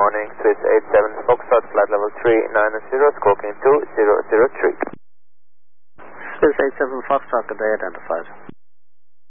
morning, Swiss 87 Foxtrot, flight level 390, squawking 2003. Swiss 87 Foxtrot, good day, identified.